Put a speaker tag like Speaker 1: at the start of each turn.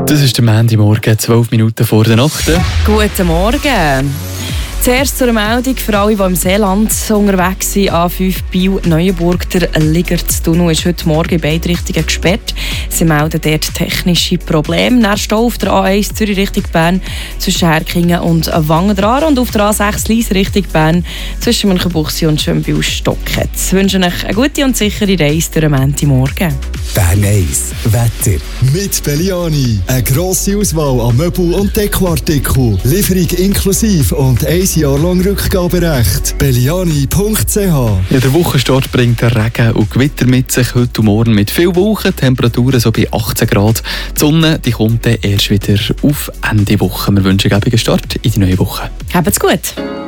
Speaker 1: Das ist der Montagmorgen, 12 Minuten vor der Nacht.
Speaker 2: Guten Morgen. Zuerst zur Meldung für alle, die im Seeland unterwegs sind. A5 Biel-Neuenburg. Der Ligertstunnel ist heute Morgen in beide Richtungen gesperrt. Sie melden dort technische Probleme. Nach Stau auf der A1 Zürich Richtung Bern zwischen Herkingen und Wangen-Drar und auf der A6 Lyss Richtung Bern zwischen Münchenbuchsee und Schönbühl-Stocken. Ich wünsche euch eine gute und sichere Reise durch den Montagmorgen.
Speaker 3: Bern 1 Wetter. Mit Belliani. Eine grosse Auswahl an Möbel- und Dekoartikeln. Lieferung inklusive und 1 Jahr lang Rückgaberecht. Belliani.ch.
Speaker 1: Ja, der Wochenstart bringt Regen und Gewitter mit sich. Heute und morgen mit viel Wolken, Temperaturen so bei 18 Grad. Die Sonne die kommt dann erst wieder auf Ende Woche. Wir wünschen einen guten Start in die neue Woche.
Speaker 2: Habt's gut.